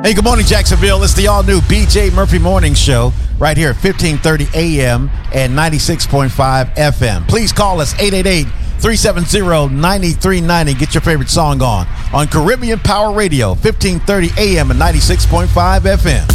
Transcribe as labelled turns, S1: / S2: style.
S1: Hey, good morning, Jacksonville. It's the all-new BJ Murphy Morning Show right here at 1530 AM and 96.5 FM. Please call us 888-370-9390. Get your favorite song on Caribbean Power Radio, 1530 AM and 96.5 FM.